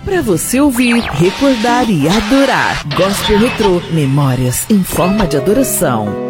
Para você ouvir, recordar e adorar. Gospel Retrô, memórias em forma de adoração.